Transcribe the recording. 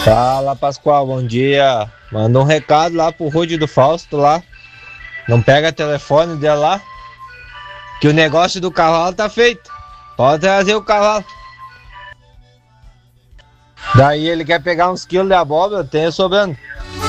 Fala, Pascoal, bom dia. Manda um recado lá pro Rude do Fausto lá. Não pega telefone dele lá, que o negócio do cavalo tá feito. Pode trazer o cavalo. Daí ele quer pegar uns quilos de abóbora, eu tenho sobrando.